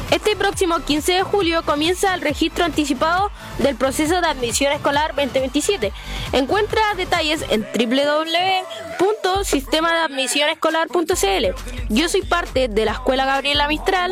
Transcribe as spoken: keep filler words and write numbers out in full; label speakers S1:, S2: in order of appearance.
S1: Este próximo quince de julio comienza el registro anticipado del proceso de admisión escolar veinte veintisiete. Encuentra detalles en doble u doble u doble u punto sistema de admisión escolar punto c l. Yo soy parte de la Escuela Gabriela Mistral